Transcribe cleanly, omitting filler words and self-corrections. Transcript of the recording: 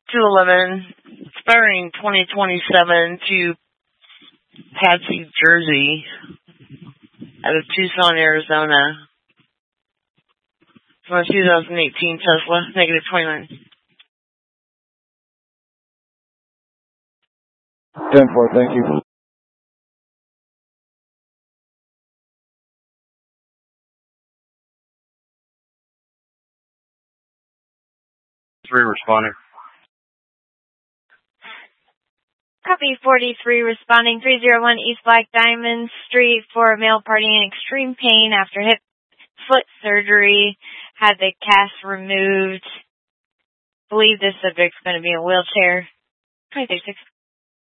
211, expiring 2027 to Patsy, Jersey, out of Tucson, Arizona. From a 2018 Tesla, negative 29. 10-4, thank you. Responding. Copy 43 responding 301 East Black Diamond Street for a male party in extreme pain after hip foot surgery. Had the cast removed. Believe this subject's going to be in a wheelchair. 2036.